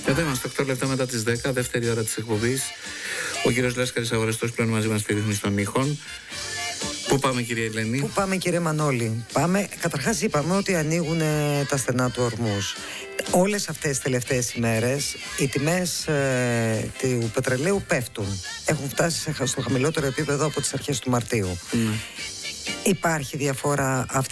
Εδώ είμαστε 8 λεπτά μετά τις 10, δεύτερη ώρα της εκπομπής. Ο κύριος Λάσκαρης Αγοραστός πλέον μαζί μας στη ρύθμιση των ήχων. Πού πάμε, κύριε Ελένη? Πού πάμε, κύριε Μανώλη? Πάμε, καταρχάς είπαμε ότι ανοίγουν τα στενά του Ορμούς. Όλες αυτές τις τελευταίες ημέρες οι τιμές του πετρελαίου πέφτουν. Έχουν φτάσει στο χαμηλότερο επίπεδο από τις αρχές του Μαρτίου. Υπάρχει διαφορά αυτή